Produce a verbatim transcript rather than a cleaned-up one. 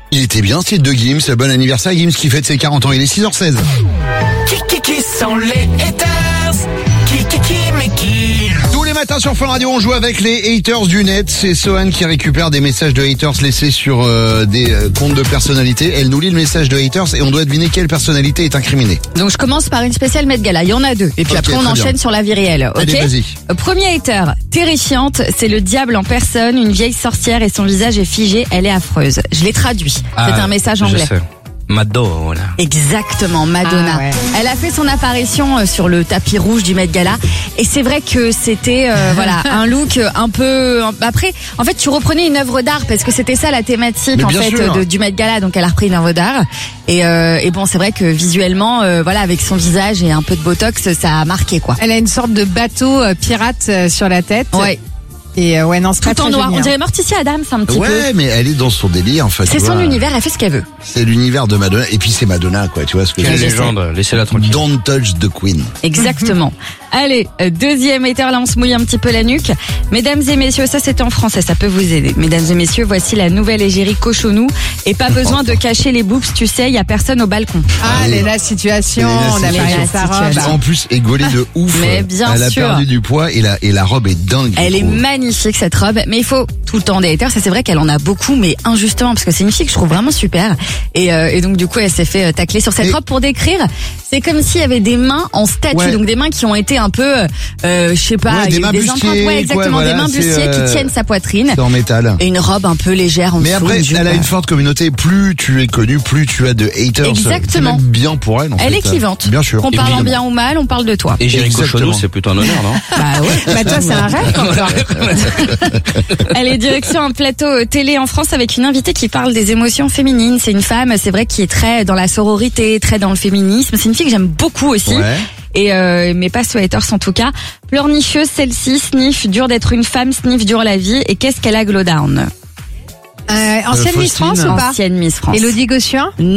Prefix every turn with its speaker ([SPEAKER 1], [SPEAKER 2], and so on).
[SPEAKER 1] Il était bien, c'est de Gims. Bon anniversaire Gims qui fête ses quarante ans. Il est six heures seize.
[SPEAKER 2] Qui qui qui sont les haters? Qui qui qui mais qui?
[SPEAKER 1] Tous les matins sur Fun Radio, on joue avec les haters du net. C'est Sohan qui récupère des messages de haters laissés sur euh, des euh, comptes de personnalités. Elle nous lit le message de haters et on doit deviner quelle personnalité est incriminée.
[SPEAKER 3] Donc je commence par une spéciale Met Gala, il y en a deux. Et puis
[SPEAKER 1] Ok,
[SPEAKER 3] après on
[SPEAKER 1] très
[SPEAKER 3] enchaîne
[SPEAKER 1] bien.
[SPEAKER 3] sur la vie réelle. Ok.
[SPEAKER 1] Allez, vas-y.
[SPEAKER 3] Euh, Premier hater, terrifiante, c'est le diable en personne, une vieille sorcière et son visage est figé, elle est affreuse. Je l'ai traduit.
[SPEAKER 4] Ah,
[SPEAKER 3] C'est un message anglais.
[SPEAKER 4] Je sais. Madonna.
[SPEAKER 3] Exactement, Madonna.
[SPEAKER 5] Ah ouais.
[SPEAKER 3] Elle a fait son apparition euh, sur le tapis rouge du Met Gala et c'est vrai que c'était euh, voilà un look un peu. Après, en fait, tu reprenais une œuvre d'art parce que c'était ça la thématique
[SPEAKER 1] Mais
[SPEAKER 3] en
[SPEAKER 1] bien
[SPEAKER 3] fait
[SPEAKER 1] sûr.
[SPEAKER 3] de- du Met Gala. Donc elle a repris une œuvre d'art et, euh, et bon, c'est vrai que visuellement, euh, voilà, avec son visage et un peu de botox, ça a marqué quoi.
[SPEAKER 5] Elle a une sorte de bateau euh, pirate euh, sur la tête.
[SPEAKER 3] Ouais,
[SPEAKER 5] Et euh, ouais, non, c'est pas
[SPEAKER 3] tout en
[SPEAKER 5] très
[SPEAKER 3] noir.
[SPEAKER 5] joli,
[SPEAKER 3] On
[SPEAKER 5] hein.
[SPEAKER 3] dirait Morticia Adams un petit peu.
[SPEAKER 1] Ouais, mais elle est dans son délire en fait.
[SPEAKER 3] C'est
[SPEAKER 1] tu
[SPEAKER 3] son
[SPEAKER 1] vois.
[SPEAKER 3] univers, elle fait ce qu'elle veut.
[SPEAKER 1] C'est l'univers de Madonna. Et puis c'est Madonna, quoi. Tu vois ce que je
[SPEAKER 4] Quelle
[SPEAKER 1] veux dire.
[SPEAKER 4] légende, laissez-la tranquille.
[SPEAKER 1] Don't touch the queen.
[SPEAKER 3] Exactement. Allez, euh, deuxième hater, là on se mouille un petit peu la nuque. Mesdames et messieurs, ça c'est en français, ça peut vous aider. Mesdames et messieurs, voici la nouvelle égérie cochonou. Et pas besoin de cacher les boobs, tu sais, il y a personne au balcon.
[SPEAKER 5] Ah, elle est la situation,
[SPEAKER 1] Elle est la
[SPEAKER 5] on a
[SPEAKER 1] situation.
[SPEAKER 5] parlé de sa robe.
[SPEAKER 3] situation.
[SPEAKER 1] En plus, est gaulée de ouf.
[SPEAKER 3] Mais bien
[SPEAKER 1] elle a
[SPEAKER 3] sûr.
[SPEAKER 1] perdu du poids et la, et la robe est dingue.
[SPEAKER 3] Elle
[SPEAKER 1] je
[SPEAKER 3] est
[SPEAKER 1] trouve.
[SPEAKER 3] magnifique cette robe, mais il faut tout le temps des haters. Ça c'est vrai qu'elle en a beaucoup, mais injustement parce que c'est une fille que je trouve vraiment super. Et, euh, et donc du coup elle s'est fait euh, tacler sur cette
[SPEAKER 1] Et-
[SPEAKER 3] robe pour décrire. C'est comme s'il y avait des mains en statue,
[SPEAKER 1] Ouais.
[SPEAKER 3] donc des mains qui ont été un peu, euh, je sais pas,
[SPEAKER 1] Ouais,
[SPEAKER 3] il y
[SPEAKER 1] des
[SPEAKER 3] a eu
[SPEAKER 1] mains
[SPEAKER 3] des
[SPEAKER 1] bustiers,
[SPEAKER 3] empreintes, ouais
[SPEAKER 1] quoi,
[SPEAKER 3] exactement,
[SPEAKER 1] voilà,
[SPEAKER 3] des mains
[SPEAKER 1] c'est,
[SPEAKER 3] bustiers
[SPEAKER 1] euh,
[SPEAKER 3] qui tiennent sa poitrine.
[SPEAKER 1] C'est en métal.
[SPEAKER 3] Et une robe un peu légère en
[SPEAKER 1] Mais
[SPEAKER 3] dessous.
[SPEAKER 1] après,
[SPEAKER 3] une jupe,
[SPEAKER 1] elle a
[SPEAKER 3] euh,
[SPEAKER 1] une forte communauté. Plus tu es connu, plus tu as de haters.
[SPEAKER 3] Exactement.
[SPEAKER 1] C'est même bien pour elle. En
[SPEAKER 3] Elle
[SPEAKER 1] fait.
[SPEAKER 3] est clivante.
[SPEAKER 1] Bien sûr.
[SPEAKER 3] Qu'on parle en
[SPEAKER 1] Évidemment.
[SPEAKER 3] bien ou mal, on parle de toi.
[SPEAKER 4] Et Jéricho
[SPEAKER 1] Exactement.
[SPEAKER 4] Cochonou, c'est plutôt un honneur, non?
[SPEAKER 3] Bah ouais.
[SPEAKER 5] Bah toi, c'est un rêve encore.
[SPEAKER 3] Elle est direction un plateau euh, télé en France avec une invitée qui parle des émotions féminines. C'est une femme, c'est vrai, qui est très dans la sororité, très dans le féminisme. C'est une fille que j'aime beaucoup aussi.
[SPEAKER 1] Ouais.
[SPEAKER 3] Et euh, mais pas sous haters en tout cas. Pleurnicheuse celle-ci, sniff, dur d'être une femme, sniff, dur la vie. Et qu'est-ce qu'elle a glow down?
[SPEAKER 5] Euh, ancienne
[SPEAKER 1] Euh,
[SPEAKER 5] Miss
[SPEAKER 1] Faustine.
[SPEAKER 5] France ou pas?
[SPEAKER 3] Ancienne Miss France.
[SPEAKER 5] Élodie Gossuin?